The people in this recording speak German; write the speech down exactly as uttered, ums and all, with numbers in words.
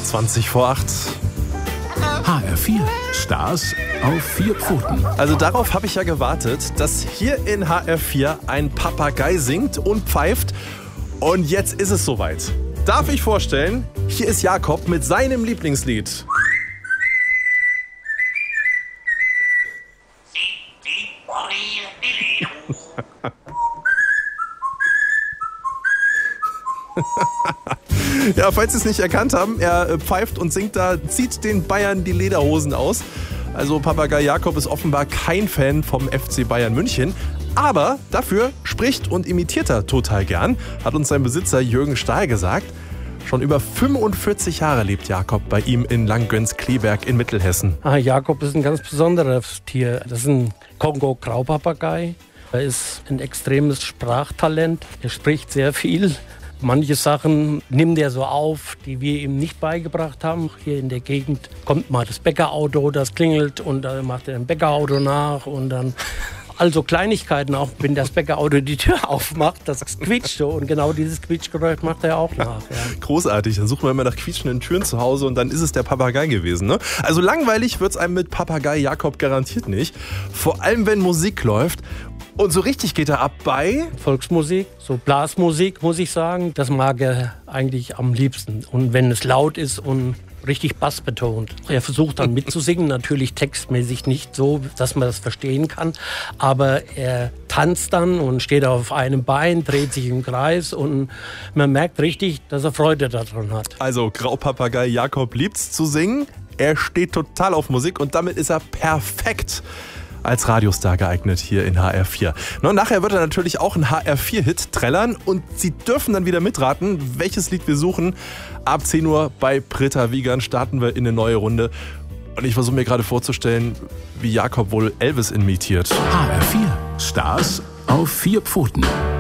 zwanzig vor acht. H R vier, Stars auf vier Pfoten. Also darauf habe ich ja gewartet, dass hier in H R vier ein Papagei singt und pfeift. Und jetzt ist es soweit. Darf ich vorstellen, hier ist Jakob mit seinem Lieblingslied. Ja, falls Sie es nicht erkannt haben, er pfeift und singt da, zieht den Bayern die Lederhosen aus. Also Papagei Jakob ist offenbar kein Fan vom F C Bayern München. Aber dafür spricht und imitiert er total gern, hat uns sein Besitzer Jürgen Stahl gesagt. Schon über fünfundvierzig Jahre lebt Jakob bei ihm in Langgöns-Kleberg in Mittelhessen. Ah, Jakob ist ein ganz besonderes Tier. Das ist ein Kongo-Graupapagei. Er ist ein extremes Sprachtalent. Er spricht sehr viel. Manche Sachen nimmt er so auf, die wir ihm nicht beigebracht haben. Hier in der Gegend kommt mal das Bäckerauto, das klingelt und dann macht er ein Bäckerauto nach und dann also Kleinigkeiten, auch wenn das Bäckerauto die Tür aufmacht, das quietscht so und genau dieses Quietschgeräusch macht er auch nach. Ja. Großartig, dann sucht man immer nach quietschenden Türen zu Hause und dann ist es der Papagei gewesen. Ne? Also langweilig wird es einem mit Papagei Jakob garantiert nicht, vor allem wenn Musik läuft. Und so richtig geht er ab bei Volksmusik, so Blasmusik, muss ich sagen. Das mag er eigentlich am liebsten. Und wenn es laut ist und richtig bassbetont. Er versucht dann mitzusingen, natürlich textmäßig nicht so, dass man das verstehen kann. Aber er tanzt dann und steht auf einem Bein, dreht sich im Kreis und man merkt richtig, dass er Freude daran hat. Also Graupapagei Jakob liebt's zu singen. Er steht total auf Musik und damit ist er perfekt als Radiostar geeignet hier in H R vier. No, nachher wird er natürlich auch einen H R vier Hit trällern und Sie dürfen dann wieder mitraten, welches Lied wir suchen. Ab zehn Uhr bei Britta Wiegand starten wir in eine neue Runde. Und ich versuche mir gerade vorzustellen, wie Jakob wohl Elvis imitiert. H R vier, Stars auf vier Pfoten.